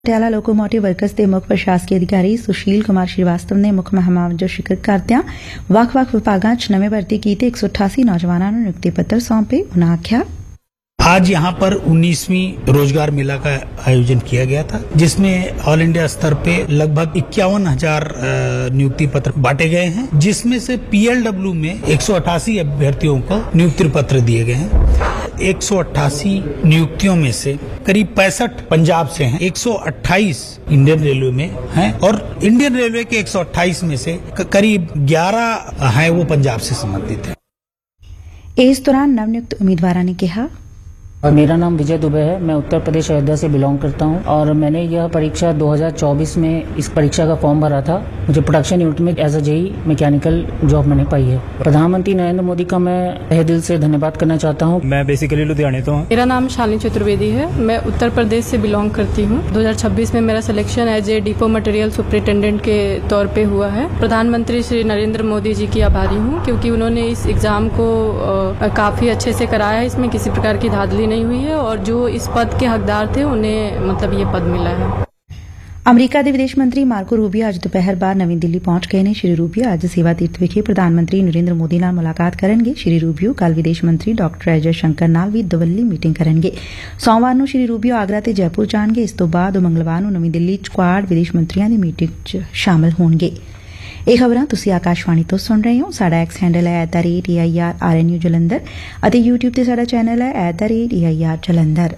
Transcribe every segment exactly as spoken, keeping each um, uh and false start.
Patiala locomotive works ਦੇ ਮੁੱਖ ਪ੍ਰਸ਼ਾਸਕੀ ਅਧਿਕਾਰੀ ਸੁਸ਼ੀਲ ਕੁਮਾਰ ਸ਼੍ਰੀਵਾਸਤਵ ਨੇ ਮੁੱਖ ਮਹਿਮਾਨ ਵਜੋਂ ਸ਼ਿਰਕਤ ਕਰਦਿਆਂ ਵੱਖ-ਵੱਖ ਵਿਭਾਗਾਂ 'ਚ ਨਵੇਂ ਭਰਤੀ ਕੀਤੇ एक सौ अट्ठासी नौजवानों ਨੂੰ नियुक्ति पत्र सौंपे। उन्होंने आख्या, आज यहाँ पर उन्नीसवीं रोजगार मेला का आयोजन किया गया था, जिसमें ऑल इंडिया स्तर पे लगभग इक्यावन हजार नियुक्ति पत्र बांटे गए हैं, जिसमें से पीएलडब्ल्यू में एक सौ अट्ठासी अभ्यर्थियों को नियुक्ति पत्र दिए गए हैं। एक सौ अट्ठासी नियुक्तियों में से करीब पैंसठ पंजाब से हैं, एक सौ अट्ठाईस इंडियन रेलवे में हैं और इंडियन रेलवे के एक सौ अट्ठाईस में से करीब ग्यारह हैं वो पंजाब से संबंधित है। इस दौरान नवनियुक्त उम्मीदवारों ने कहा, और मेरा नाम विजय दुबे है। मैं उत्तर प्रदेश अयोध्या से बिलोंग करता हूं और मैंने यह परीक्षा दो हज़ार चौबीस में इस परीक्षा का फॉर्म भरा था। मुझे प्रोडक्शन यूनिट में as a JEE mechanical job मैंने पाई है। प्रधानमंत्री नरेंद्र मोदी का मैं तहे दिल से धन्यवाद करना चाहता हूं। मैं बेसिकली लुधियाने तो हूं। मेरा नाम शालिनी चतुर्वेदी है। मैं उत्तर प्रदेश से बिलोंग करती हूं। दो हज़ार छब्बीस में मेरा selection as a depot material superintendent के तौर पे हुआ है। प्रधानमंत्री श्री नरेंद्र मोदी जी की आभारी हूं क्योंकि उन्होंने इस एग्जाम को आ, काफी अच्छे से कराया है। इसमें किसी प्रकार की धांधली नहीं हुई है और जो इस पद के हकदार थे उन्हें मतलब ये पद मिला है। ਅਮਰੀਕਾ ਦੇ ਵਿਦੇਸ਼ ਮੰਤਰੀ ਮਾਰਕੋ ਰੂਬੀਓ ਅੱਜ ਦੁਪਹਿਰ ਬਾਅਦ ਨਵੀਂ ਦਿੱਲੀ ਪਹੁੰਚ ਗਏ ਨੇ। ਸ਼੍ਰੀ ਰੂਬੀਓ ਅੱਜ ਸੇਵਾ ਤੀਰਥ ਵਿਖੇ ਪ੍ਰਧਾਨ ਮੰਤਰੀ ਨਰਿੰਦਰ ਮੋਦੀ ਨਾਲ ਮੁਲਾਕਾਤ ਕਰਨਗੇ। ਸ਼੍ਰੀ ਰੂਬੀਓ ਕੱਲ ਵਿਦੇਸ਼ ਮੰਤਰੀ ਡਾਕਟਰ ਐਸ ਜੈਸ਼ੰਕਰ ਨਾਲ ਵੀ ਦਵੱਲੀ ਮੀਟਿੰਗ ਕਰਨਗੇ। ਸੋਮਵਾਰ ਨੂੰ ਸ਼੍ਰੀ ਰੂਬੀਓ ਆਗਰਾ ਤੇ ਜੈਪੁਰ ਜਾਣਗੇ। ਇਸ ਤੋਂ ਬਾਅਦ ਉਹ ਮੰਗਲਵਾਰ ਨੂੰ ਨਵੀਂ ਦਿੱਲੀ 'ਚ ਕੁਆਡ ਵਿਦੇਸ਼ ਮੰਤਰੀਆਂ ਦੀ ਮੀਟਿੰਗ 'ਚ ਸ਼ਾਮਲ ਹੋਣਗੇ। ਇਹ ਖਬਰਾਂ ਤੁਸੀਂ ਆਕਾਸ਼ਵਾਣੀ ਤੋਂ ਸੁਣ ਰਹੇ ਹੋ। ਸਾਡਾ ਐਕਸ ਹੈਂਡਲ ਹੈ at the rate A I R R N U Jalandhar ਅਤੇ ਯੂਟਿਊਬ ਤੇ ਸਾਡਾ ਚੈਨਲ ਹੈ at the rate A I R Jalandhar.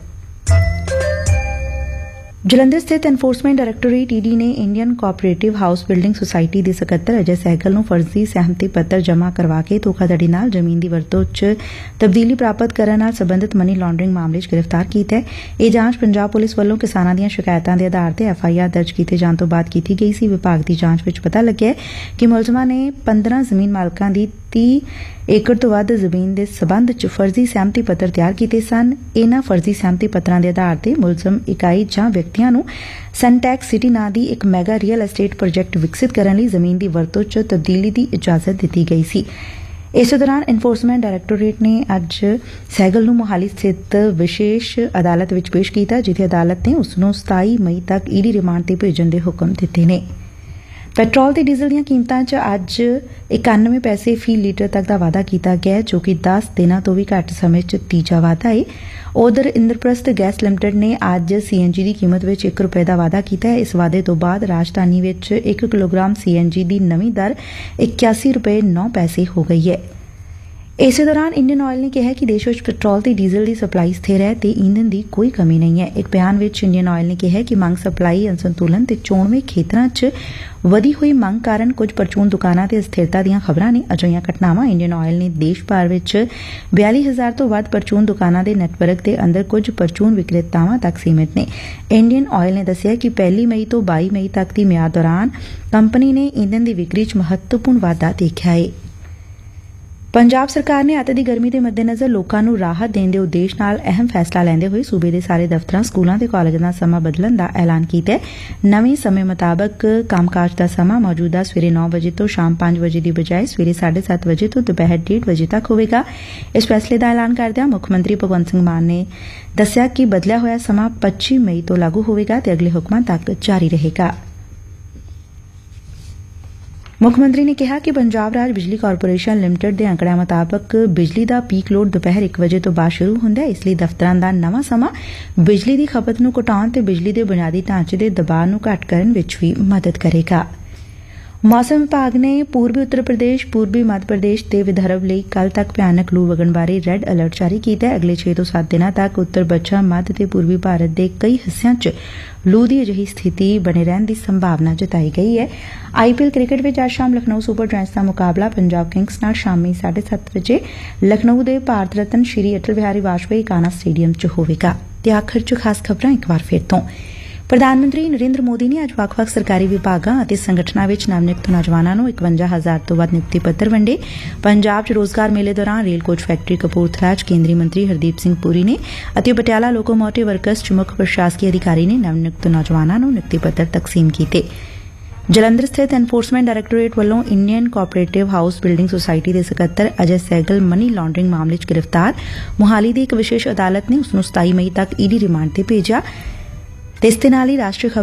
Jalandhar ਸਥਿਤ ਐਨਫੋਰਸਮੈਂਟ ਡਾਇਰੈਕਟੋਰੇਟ ਈ ਡੀ ਨੇ Indian cooperative house building society ਦੇ ਸਕੱਤਰ ਅਜੇ ਸਹਿਗਲ ਨੂੰ ਫਰਜ਼ੀ ਸਹਿਮਤੀ ਪੱਤਰ ਜਮ੍ਹਾਂ ਕਰਵਾ ਕੇ ਧੋਖਾਧੜੀ ਨਾਲ ਜ਼ਮੀਨ ਦੀ ਵਰਤੋਂ 'ਚ ਤਬਦੀਲੀ ਪ੍ਰਾਪਤ ਕਰਨ ਨਾਲ ਸਬੰਧਤ ਮਨੀ ਲਾਂਡਰਿੰਗ ਮਾਮਲੇ 'ਚ ਗ੍ਰਿਫਤਾਰ ਕੀਤਾ ਹੈ। ਇਹ ਜਾਂਚ ਪੰਜਾਬ ਪੁਲਿਸ ਵੱਲੋਂ ਕਿਸਾਨਾਂ ਦੀਆਂ ਸ਼ਿਕਾਇਤਾਂ ਦੇ ਆਧਾਰ ਤੇ ਐਫ ਆਈ ਆਰ ਦਰਜ ਕੀਤੇ ਜਾਣ ਤੋਂ ਬਾਅਦ ਕੀਤੀ ਗਈ ਸੀ। ਵਿਭਾਗ ਦੀ ਜਾਂਚ ਵਿੱਚ ਪਤਾ ਲੱਗਿਆ ਕਿ ਮੁਲਜ਼ਮਾਂ ਨੇ ਪੰਦਰਾਂ ਜ਼ਮੀਨ ਮਾਲਕਾਂ ਦੀ ਤੀਹ ਏਕੜ ਤੋਂ ਵੱਧ ਜ਼ਮੀਨ ਦੇ ਸਬੰਧ 'ਚ ਫਰਜ਼ੀ ਸਹਿਮਤੀ ਪੱਤਰ ਤਿਆਰ ਕੀਤੇ ਸਨ। ਇਨ੍ਹਾਂ ਫਰਜ਼ੀ ਸਹਿਮਤੀ ਪੱਤਰਾਂ ਦੇ ਆਧਾਰ ਤੇ ਮੁਲਜ਼ਮ ਇਕਾਈ ਜਾਂ ਵਿਅਕਤੀਆਂ ਨੂੰ ਸਨਟੈਕ ਸਿਟੀ ਨਾਂ ਦੀ ਇੱਕ ਮੈਗਾ ਰੀਅਲ ਐਸਟੇਟ ਪ੍ਰੋਜੈਕਟ ਵਿਕਸਿਤ ਕਰਨ ਲਈ ਜ਼ਮੀਨ ਦੀ ਵਰਤੋਂ 'ਚ ਤਬਦੀਲੀ ਦੀ ਇਜਾਜ਼ਤ ਦਿੱਤੀ ਗਈ ਸੀ। ਇਸੇ ਦੌਰਾਨ ਐਨਫੋਰਸਮੈਂਟ ਡਾਇਰੈਕਟੋਰੇਟ ਨੇ ਅੱਜ ਸਹਿਗਲ ਨੂੰ ਮੋਹਾਲੀ ਸਥਿਤ ਵਿਸ਼ੇਸ਼ ਅਦਾਲਤ ਵਿੱਚ ਪੇਸ਼ ਕੀਤਾ, ਜਿੱਥੇ ਅਦਾਲਤ ਨੇ ਉਸ ਨੂੰ ਸਤਾਈ ਮਈ ਤੱਕ ਈ ਡੀ ਰਿਮਾਂਡ ਤੇ ਭੇਜਣ ਦੇ ਹੁਕਮ ਦਿੱਤੇ ਨੇ। ਪੈਟਰੋਲ ਤੇ ਡੀਜ਼ਲ ਦੀਆਂ ਕੀਮਤਾਂ 'ਚ ਅੱਜ ਇਕਾਨਵੇਂ ਪੈਸੇ ਫੀ ਲੀਟਰ ਤੱਕ ਦਾ ਵਾਧਾ ਕੀਤਾ ਗਿਆ, ਜੋ ਕਿ ਦਸ ਦਿਨਾਂ ਤੋਂ ਵੀ ਘੱਟ ਸਮੇਂ 'ਚ ਤੀਜਾ ਵਾਧਾ ਹੈ। ਉਧਰ ਇੰਦਰਪ੍ਰਸਥ ਗੈਸ ਲਿਮਟਿਡ ਨੇ ਅੱਜ ਸੀ ਐਨ ਜੀ ਦੀ ਕੀਮਤ ਵਿੱਚ ਇੱਕ ਰੁਪਏ ਦਾ ਵਾਧਾ ਕੀਤਾ ਹੈ। ਇਸ ਵਾਧੇ ਤੋਂ ਬਾਅਦ ਰਾਜਧਾਨੀ ਵਿੱਚ ਇੱਕ ਕਿਲੋਗ੍ਰਾਮ ਸੀ ਐਨ ਜੀ ਦੀ ਨਵੀਂ ਦਰ ਇਕਿਆਸੀ ਰੁਪਏ ਨੌ ਪੈਸੇ ਹੋ ਗਈ ਹੈ। ਇਸੇ ਦੌਰਾਨ ਇੰਡੀਅਨ ਆਇਲ ਨੇ ਕਿਹਾ ਕਿ ਦੇਸ਼ ਵਿੱਚ ਪੈਟਰੋਲ ਤੇ ਡੀਜ਼ਲ ਦੀ ਸਪਲਾਈ ਸਥਿਰ ਹੈ ਤੇ ਈਂਧਨ ਦੀ ਕੋਈ ਕਮੀ ਨਹੀਂ ਹੈ। ਇੱਕ ਬਿਆਨ ਵਿੱਚ ਇੰਡੀਅਨ ਆਇਲ ਨੇ ਕਿਹਾ ਕਿ ਮੰਗ ਸਪਲਾਈ ਅਸੰਤੁਲਨ ਤੇ ਚੋਣਵੇਂ ਖੇਤਰਾਂ 'ਚ ਵਧੀ ਹੋਈ ਮੰਗ ਕਾਰਨ ਕੁਝ ਪਰਚੂਨ ਦੁਕਾਨਾਂ ਤੇ ਅਸਥਿਰਤਾ ਦੀਆਂ ਖਬਰਾਂ ਨੇ। ਅਜਿਹੀਆਂ ਘਟਨਾਵਾਂ ਇੰਡੀਅਨ ਆਇਲ ਨੇ ਦੇਸ਼ ਭਰ ਵਿੱਚ ਬਿਆਲੀ ਹਜ਼ਾਰ ਤੋਂ ਵੱਧ ਪਰਚੂਨ ਦੁਕਾਨਾਂ ਦੇ ਨੈਟਵਰਕ ਦੇ ਅੰਦਰ ਕੁਝ ਪਰਚੂਨ ਵਿਕਰੇਤਾਵਾਂ ਤੱਕ ਸੀਮਿਤ ਨੇ। ਇੰਡੀਅਨ ਆਇਲ ਨੇ ਦੱਸਿਆ ਕਿ ਪਹਿਲੀ ਮਈ ਤੋਂ ਬਾਈ ਮਈ ਤੱਕ ਦੀ ਮਿਆਦ ਦੌਰਾਨ ਕੰਪਨੀ ਨੇ ਈਂਧਨ ਦੀ ਵਿਕਰੀ 'ਚ ਮਹੱਤਵਪੂਰਨ ਵਾਧਾ ਦੇਖਿਆ ਹੈ। ਪੰਜਾਬ ਸਰਕਾਰ ਨੇ ਅੱਤ ਦੀ ਗਰਮੀ ਦੇ ਮੱਦੇਨਜ਼ਰ ਲੋਕਾਂ ਨੂੰ ਰਾਹਤ ਦੇਣ ਦੇ ਉਦੇਸ਼ ਨਾਲ ਅਹਿਮ ਫੈਸਲਾ ਲੈਂਦੇ ਹੋਏ ਸੂਬੇ ਦੇ ਸਾਰੇ ਦਫ਼ਤਰਾਂ, ਸਕੂਲਾਂ ਤੇ ਕਾਲਜਾਂ ਦਾ ਸਮਾਂ ਬਦਲਣ ਦਾ ਐਲਾਨ ਕੀਤਾ ਹੈ। ਨਵੇਂ ਸਮੇਂ ਮੁਤਾਬਕ ਕੰਮਕਾਜ ਦਾ ਸਮਾਂ ਮੌਜੂਦਾ ਸਵੇਰੇ ਨੌ ਵਜੇ ਤੋਂ ਸ਼ਾਮ ਪੰਜ ਵਜੇ ਦੀ ਬਜਾਏ ਸਵੇਰੇ ਸਾਢੇ ਸੱਤ ਵਜੇ ਤੋਂ ਦੁਪਹਿਰ ਡੇਢ ਵਜੇ ਤੱਕ ਹੋਵੇਗਾ। ਇਸ ਫੈਸਲੇ ਦਾ ਐਲਾਨ ਕਰਦਿਆਂ ਮੁੱਖ ਮੰਤਰੀ ਭਗਵੰਤ ਸਿੰਘ ਮਾਨ ਨੇ ਦੱਸਿਆ ਕਿ ਬਦਲਿਆ ਹੋਇਆ ਸਮਾਂ ਪੱਚੀ ਮਈ ਤੋਂ ਲਾਗੂ ਹੋਵੇਗਾ ਤੇ ਅਗਲੇ ਹੁਕਮਾਂ ਤੱਕ ਜਾਰੀ ਰਹੇਗਾ। ਮੁੱਖ ਮੰਤਰੀ ਨੇ ਕਿਹਾ ਕਿ ਪੰਜਾਬ ਰਾਜ ਬਿਜਲੀ ਕਾਰਪੋਰੇਸ਼ਨ ਲਿਮਟਿਡ ਦੇ ਅੰਕੜਿਆਂ ਮੁਤਾਬਕ ਬਿਜਲੀ ਦਾ ਪੀਕ ਲੋਡ ਦੁਪਹਿਰ ਇੱਕ ਵਜੇ ਤੋਂ ਬਾਅਦ ਸ਼ੁਰੂ ਹੁੰਦਾ ਹੈ। ਇਸ ਲਈ ਦਫ਼ਤਰਾਂ ਦਾ ਨਵਾਂ ਸਮਾਂ ਬਿਜਲੀ ਦੀ ਖਪਤ ਨੂੰ ਘਟਾਉਣ ਤੇ ਬਿਜਲੀ ਦੇ ਬੁਨਿਆਦੀ ਢਾਂਚੇ ਦੇ ਦਬਾਅ ਨੂੰ ਘੱਟ ਕਰਨ ਵਿੱਚ ਵੀ ਮਦਦ ਕਰੇਗਾ। ਮੌਸਮ ਵਿਭਾਗ ਨੇ ਪੂਰਬੀ ਉੱਤਰ ਪ੍ਰਦੇਸ਼, ਪੂਰਬੀ ਮੱਧ ਪ੍ਰਦੇਸ਼ ਤੇ ਵਿਦਰਭ ਲਈ ਕੱਲ ਤੱਕ ਭਿਆਨਕ ਲੂ ਵਗਣ ਬਾਰੇ ਰੈੱਡ ਅਲਰਟ ਜਾਰੀ ਕੀਤਾ ਹੈ। ਅਗਲੇ ਛੇ ਤੋਂ ਸੱਤ ਦਿਨਾਂ ਤੱਕ ਉੱਤਰ ਪੱਛਮ, ਮੱਧ ਤੇ ਪੂਰਬੀ ਭਾਰਤ ਦੇ ਕਈ ਹਿੱਸਿਆਂ 'ਚ ਲੂ ਦੀ ਅਜਿਹੀ ਸਥਿਤੀ ਬਣੇ ਰਹਿਣ ਦੀ ਸੰਭਾਵਨਾ ਜਤਾਈ ਗਈ ਹੈ। ਆਈ ਪੀ ਐਲ ਕ੍ਰਿਕਟ ਵਿੱਚ ਅੱਜ ਸ਼ਾਮ ਲਖਨਊ ਸੁਪਰ ਜਾਇੰਟਸ ਦਾ ਮੁਕਾਬਲਾ ਪੰਜਾਬ ਕਿੰਗਸ ਨਾਲ ਸ਼ਾਮੀ ਸਾਢੇ ਸੱਤ ਵਜੇ ਲਖਨਊ ਦੇ ਭਾਰਤ ਰਤਨ ਸ਼੍ਰੀ ਅਟਲ ਬਿਹਾਰੀ ਵਾਜਪੇਈ ਕਾਨਾ ਸਟੇਡੀਅਮ 'ਚ ਹੋਵੇਗਾ। ਤੇ ਆਖਰ 'ਚ ਖਾਸ ਖਬਰਾਂ ਇੱਕ ਵਾਰ ਫਿਰ ਤੋਂ। ਪ੍ਰਧਾਨ ਮੰਤਰੀ ਨਰਿੰਦਰ ਮੋਦੀ ਨੇ ਅੱਜ ਵੱਖ-ਵੱਖ ਸਰਕਾਰੀ ਵਿਭਾਗਾਂ ਅਤੇ ਸੰਗਠਨਾਂ ਵਿੱਚ ਨਵਨਿਯੁਕਤ ਨੌਜਵਾਨਾਂ ਨੂੰ ਇਕਵੰਜਾ ਹਜ਼ਾਰ ਤੋਂ ਵੱਧ ਨਿਯੁਕਤੀ ਪੱਤਰ ਵੰਡੇ। ਪੰਜਾਬ 'ਚ ਰੋਜ਼ਗਾਰ ਮੇਲੇ ਦੌਰਾਨ ਰੇਲ ਕੋਚ ਫੈਕਟਰੀ ਕਪੂਰਥਲਾ 'ਚ ਕੇਂਦਰੀ ਮੰਤਰੀ ਹਰਦੀਪ ਸਿੰਘ ਪੁਰੀ ਨੇ ਅਤੇ ਪਟਿਆਲਾ ਲੋਕੋਮੋਟਿਵ ਵਰਕਸ 'ਚ ਮੁੱਖ ਪ੍ਰਸ਼ਾਸਕੀ ਅਧਿਕਾਰੀ ਨੇ ਨਵਨਿਯੁਕਤ ਨੌਜਵਾਨਾਂ ਨੂੰ ਨਿਯੁਕਤੀ ਪੱਤਰ ਤਕਸੀਮ ਕੀਤੇ। ਜਲੰਧਰ ਸਥਿਤ ਐਨਫੋਰਸਮੈਂਟ ਡਾਇਰੈਕਟੋਰੇਟ ਵੱਲੋਂ Indian cooperative house building society ਦੇ ਸਕੱਤਰ ਅਜੇ ਸਹਿਗਲ ਮਨੀ ਲਾਂਡਰਿੰਗ ਮਾਮਲੇ 'ਚ ਗ੍ਰਿਫਤਾਰ। ਮੁਹਾਲੀ ਦੀ ਇੱਕ ਵਿਸ਼ੇਸ਼ ਅਦਾਲਤ ਨੇ ਉਸ ਨੂੰ ਸਤਾਈ ਮਈ ਤੱਕ ਈ ਡੀ ਰਿਮਾਂਡ ਤੇ ਭੇਜਿਆ। ਤੇ ਇਸ ਦੇ ਨਾਲ ਹੀ ਰਾਸ਼ਟਰੀ